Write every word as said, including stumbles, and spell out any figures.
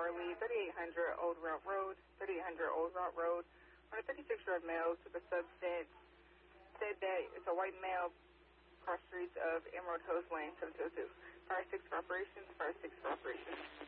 Charlie, thirty-eight hundred Old Route Road, thirty-eight hundred Old Route Road. On a fifty-six-year-old male took a substance, said that it's a white male, cross streets of Emerald Hills Lane, seven two two. Fire six for operations, fire six for operations.